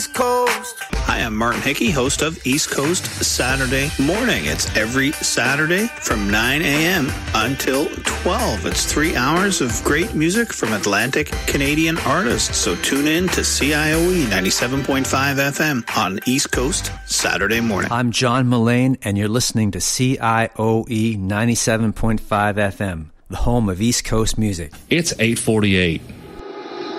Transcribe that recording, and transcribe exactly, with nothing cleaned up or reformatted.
Coast. Hi, I'm Martin Hickey, host of East Coast Saturday Morning. It's every Saturday from nine a.m. until twelve. It's three hours of great music from Atlantic Canadian artists. So tune in to C I O E ninety-seven point five F M on East Coast Saturday Morning. I'm John Mullane, and you're listening to C I O E ninety-seven point five F M, the home of East Coast music. It's eight forty-eight.